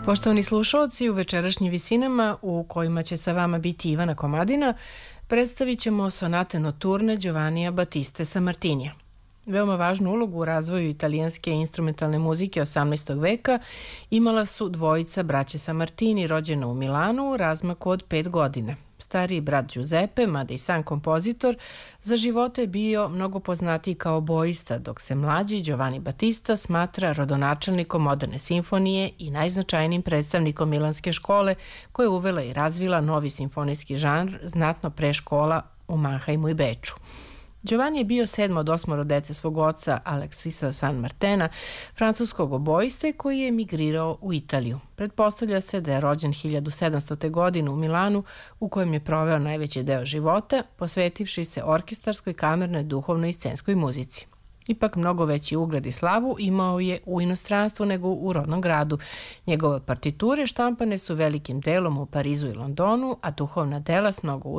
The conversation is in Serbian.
Poštovani slušalci, u večerašnjim visinama u kojima će sa vama biti Ivana Komadina, predstavit ćemo sonate noturne Giovannija Battiste Sammartinija. Veoma važnu ulogu u razvoju italijanske instrumentalne muzike 18. veka imala su dvojica braće Sammartini rođena u Milanu u razmaku od 5 godina. Stariji brat Giuseppe, mada i sam kompozitor, za života je bio mnogo poznatiji kao oboista, dok se mlađi Giovanni Battista smatra rodonačelnikom moderne simfonije i najznačajnijim predstavnikom milanske škole koja je uvela i razvila novi simfonijski žanr znatno pre škola u Mannheimu i Beču. Giovanni je bio 7 od 8 dece svog oca Alexisa Sanmartena, francuskog oboiste koji je emigrirao u Italiju. Pretpostavlja se da je rođen 1700. godine u Milanu, u kojem je proveo najveći deo života, posvetivši se orkestarskoj, kamernoj, duhovnoj i scenskoj muzici. Ipak mnogo veći ugled i slavu imao je u inostranstvu nego u rodnom gradu. Njegove partiture štampane su velikim delom u Parizu i Londonu, a duhovna dela s mnogo